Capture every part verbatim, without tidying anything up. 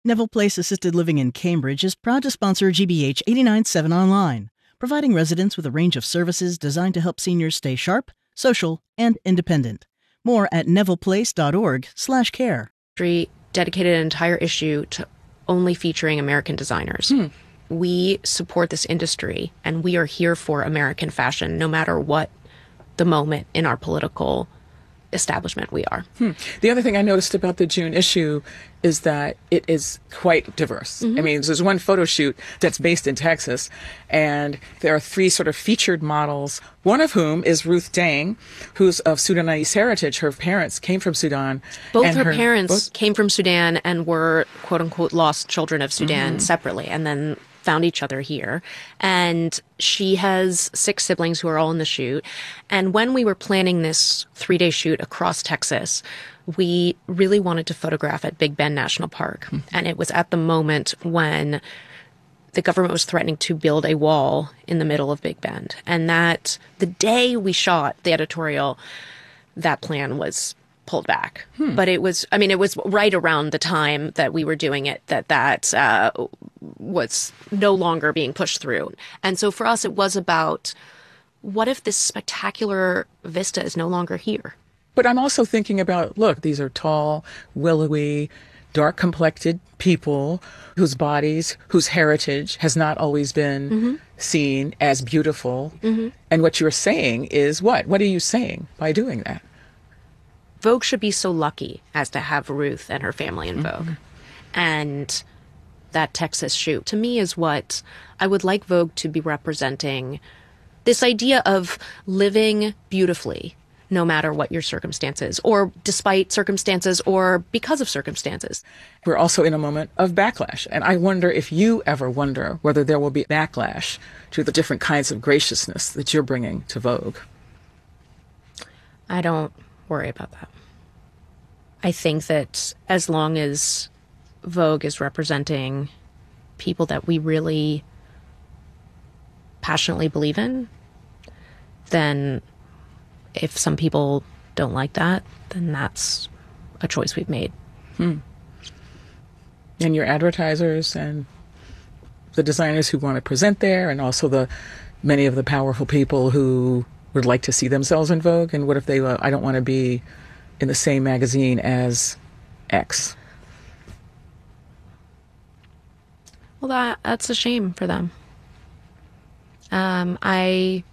Neville Place Assisted Living in Cambridge is proud to sponsor G B H eighty-nine point seven Online, providing residents with a range of services designed to help seniors stay sharp, social, and independent. More at nevilleplace.org slash care. Dedicated an entire issue to only featuring American designers. Hmm. We support this industry, and we are here for American fashion, no matter what the moment in our political establishment we are. Hmm. The other thing I noticed about the June issue is that it is quite diverse. Mm-hmm. I mean, there's one photo shoot that's based in Texas, and there are three sort of featured models, one of whom is Ruth Dang, who's of Sudanese heritage. Her parents came from Sudan. Both and her, her parents both, came from Sudan and were, quote unquote, lost children of Sudan mm-hmm. separately, and then found each other here. And she has six siblings who are all in the shoot. And when we were planning this three-day shoot across Texas, we really wanted to photograph at Big Bend National Park. Mm-hmm. And it was at the moment when the government was threatening to build a wall in the middle of Big Bend. And that the day we shot the editorial, that plan was pulled back. Hmm. But it was, I mean, it was right around the time that we were doing it that that uh, was no longer being pushed through. And so for us, it was about, what if this spectacular vista is no longer here? But I'm also thinking about, look, these are tall, willowy, dark-complected people whose bodies, whose heritage has not always been mm-hmm. seen as beautiful. Mm-hmm. And what you're saying is what? What are you saying by doing that? Vogue should be so lucky as to have Ruth and her family in Vogue. Mm-hmm. And that Texas shoot, to me, is what I would like Vogue to be representing. This idea of living beautifully, no matter what your circumstances, or despite circumstances, or because of circumstances. We're also in a moment of backlash. And I wonder if you ever wonder whether there will be backlash to the different kinds of graciousness that you're bringing to Vogue. I don't worry about that. I think that as long as Vogue is representing people that we really passionately believe in, then if some people don't like that, then that's a choice we've made. Hmm. And your advertisers and the designers who want to present there, and also the many of the powerful people who would like to see themselves in Vogue, and what if they, uh, I don't want to be in the same magazine as X? Well, that that's a shame for them. Um, I,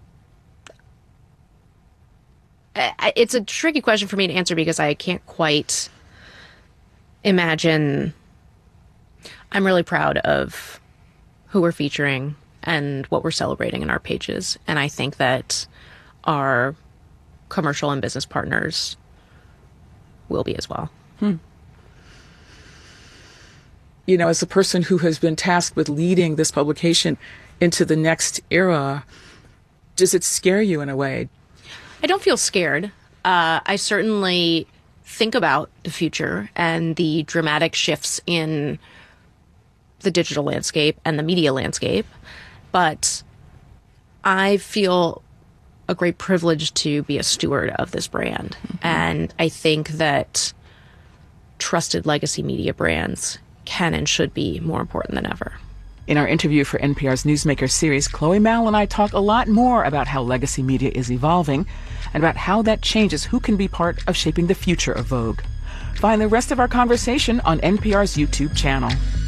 I, it's a tricky question for me to answer because I can't quite imagine. I'm really proud of who we're featuring and what we're celebrating in our pages. And I think that our commercial and business partners will be as well. Hmm. You know, as a person who has been tasked with leading this publication into the next era, does it scare you in a way? I don't feel scared. Uh, I certainly think about the future and the dramatic shifts in the digital landscape and the media landscape. But I feel a great privilege to be a steward of this brand. Mm-hmm. And I think that trusted legacy media brands can and should be more important than ever. In our interview for N P R's Newsmaker series, Chloe Mal and I talk a lot more about how legacy media is evolving and about how that changes who can be part of shaping the future of Vogue. Find the rest of our conversation on N P R's YouTube channel.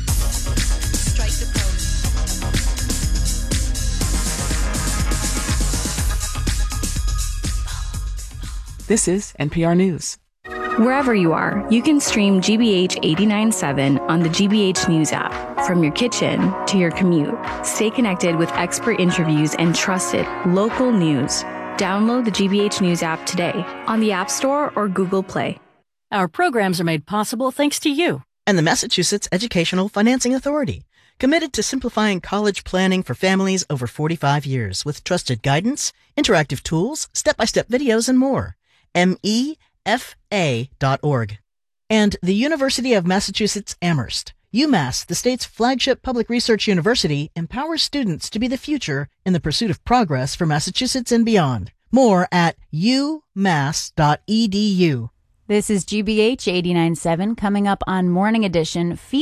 This is N P R News. Wherever you are, you can stream G B H eighty-nine point seven on the G B H News app. From your kitchen to your commute, stay connected with expert interviews and trusted local news. Download the G B H News app today on the App Store or Google Play. Our programs are made possible thanks to you and the Massachusetts Educational Financing Authority, committed to simplifying college planning for families over forty-five years with trusted guidance, interactive tools, step-by-step videos, and more. M E F A dot org. And the University of Massachusetts Amherst. UMass, the state's flagship public research university, empowers students to be the future in the pursuit of progress for Massachusetts and beyond. More at u mass dot e d u. This is G B H eighty-nine point seven coming up on Morning Edition.